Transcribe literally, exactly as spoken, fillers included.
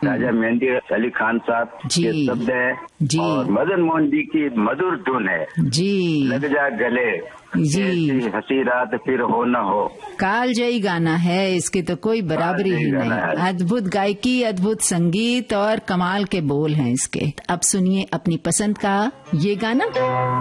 राजा मेहंदी अली खान साहब जी। के शब्द है जी। और मदन मोहन जी की मधुर धुन है। जी लग जा गले जी। ऐसी हंसी रात फिर हो न हो। कालजयी गाना है, इसकी तो कोई बराबरी ही कालजयी नहीं। गाना है। अद्भुत गायकी, अद्भुत संगीत और कमाल के बोल हैं इसके। अब सुनिए अपनी पसंद का ये गाना।